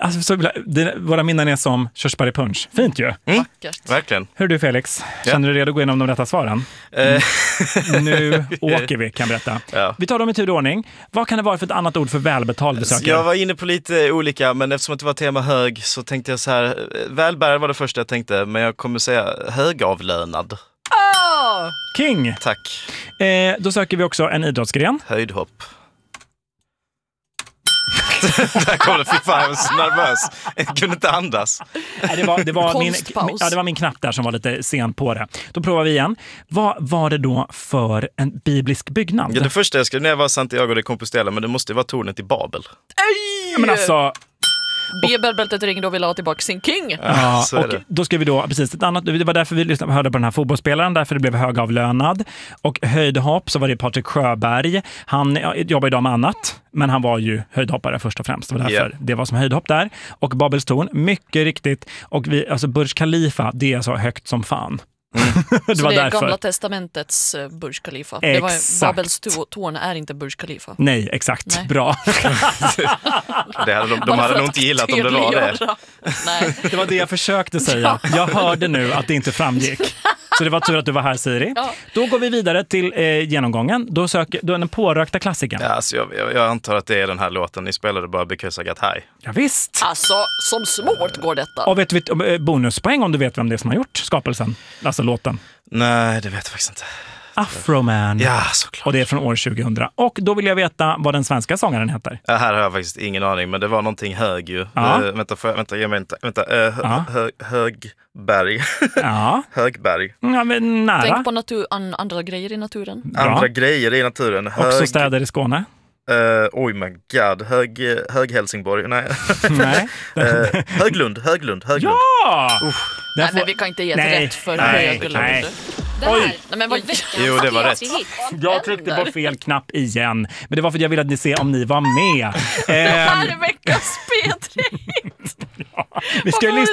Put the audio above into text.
Alltså, våra minnen är som körsbär i punch. Fint ju. Verkligen. Hur är du, Felix? Känner du dig redo att gå igenom de rätta svaren? Nu åker vi, kan jag berätta. Ja. Vi tar dem i tur och ordning. Vad kan det vara för ett annat ord för välbetald besökare? Jag var inne på lite olika, men eftersom det var tema hög så tänkte jag så här, välbärgad var det första jag tänkte, men jag kommer säga högavlönad. King! Tack. Då söker vi också en idrottsgren. Höjdhopp. Där kom det, fy fan, jag var så nervös. Jag kunde inte andas. Nej, det var min knapp där som var lite sen på det. Då provar vi igen. Vad var det då för en biblisk byggnad? Ja, det första jag skrev ner var Santiago de Compostela, men det måste ju vara tornet i Babel. Men alltså... Bibelbältet ringde och ville ha tillbaka sin king. Ja, så är och det. då ska vi då, precis ett annat, det var därför vi hörde på den här fotbollsspelaren, därför det blev högavlönad. Och höjdhopp så var det Patrik Sjöberg. Han jobbar idag med annat, men han var ju höjdhoppare först och främst. Det var därför det var som höjdhopp där. Och Babels torn, mycket riktigt. Och alltså Burj Khalifa, det är så högt som fan. Det så var det är därför. Gamla testamentets Burj Khalifa. Exakt. Det var Babels torn är inte Burj Khalifa. Nej, exakt. Nej. Bra. De hade nog inte gillat om det var det. Nej. Det var det jag försökte säga. Jag hörde nu att det inte framgick. Så det var tur att du var här, Siri. Ja. Då går vi vidare till genomgången. Då är den pårökta klassikern. Ja, alltså jag antar att det är den här låten. Ni spelade bara Because I Got High. Ja, visst. Alltså, som smart går detta. Och vet du, bonuspoäng om du vet vem det är som har gjort skapelsen. Alltså låten. Nej, det vet jag faktiskt inte. Afroman. Ja, såklart. Och det är från år 2000. Och då vill jag veta vad den svenska sångaren heter. Ja, här har jag faktiskt ingen aning, men det var någonting hög ju. Ja. Högberg. Ja. Högberg. Ja, men nära. Tänk på andra grejer i naturen. Bra. Andra grejer i naturen. Också städer i Skåne. Oj my god. Hög Helsingborg. Nej. Nej. Höglund. Ja! Nej, men vi kan inte ge ett rätt för Höglund. Nej. Oj! Nej, men vad... Jo, det var rätt. Jag tryckte på fel knapp igen. Men det var för att jag ville att ni ser om ni var med. Det här är veckans P3. Vi ska ju